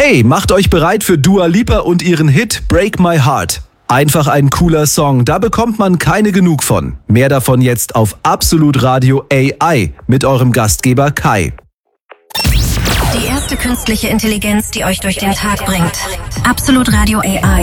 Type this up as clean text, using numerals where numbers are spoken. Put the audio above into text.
Hey, macht euch bereit für Dua Lipa und ihren Hit Break My Heart. Einfach ein cooler Song, da bekommt man keine genug von. Mehr davon jetzt auf Absolut Radio AI mit eurem Gastgeber Kai. Die erste künstliche Intelligenz, die euch durch den Tag bringt. Absolut Radio AI.